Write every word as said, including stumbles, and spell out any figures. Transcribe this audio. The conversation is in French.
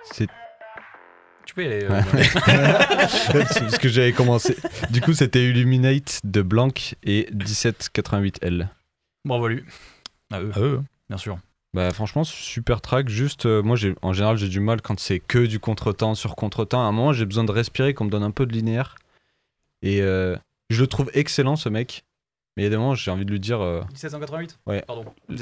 C'est... Tu peux y aller. Euh, Ouais. C'est parce que j'avais commencé. Du coup, c'était Illuminate de Blanc et dix-sept quatre-vingt-huit L. Bravo à lui. À eux, À eux. bien sûr. Bah franchement super track, juste euh, moi j'ai en général j'ai du mal quand c'est que du contretemps sur contretemps. À un moment j'ai besoin de respirer, qu'on me donne un peu de linéaire. Et euh, je le trouve excellent ce mec. Mais il y a des moments j'ai envie de lui dire euh, dix-sept cent quatre-vingt-huit Ouais. Pardon.